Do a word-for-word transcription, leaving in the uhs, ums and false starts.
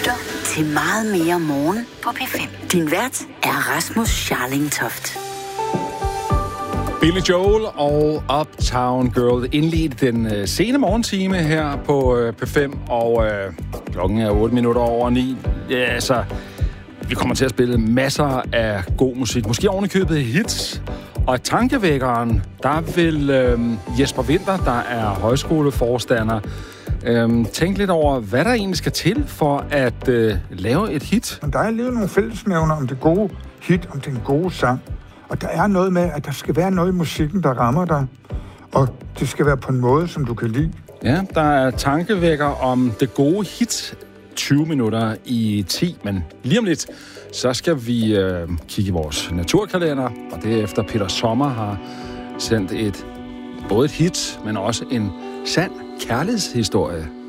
lytter til Meget mere morgen på P fem. Din vært er Rasmus Scharling-Toft. Billy Joel og Uptown Girl indledte den øh, sene morgentime her på øh, P fem, og øh, klokken er otte minutter over ni. Ja, altså, vi kommer til at spille masser af god musik. Måske ovenikøbet hits. Og tankevækkeren, der vil øh, Jesper Winter, der er højskoleforstander, øh, tænke lidt over, hvad der egentlig skal til for at øh, lave et hit. Der er lige nogle fællesnævner om det gode hit, om den gode sang. Og der er noget med, at der skal være noget i musikken, der rammer dig. Og det skal være på en måde, som du kan lide. Ja, der er tankevækker om det gode hit tyve minutter i ti. Men lige om lidt, så skal vi øh, kigge i vores naturkalender. Og det er efter Peter Sommer har sendt et både et hit, men også en sand kærlighedshistorie.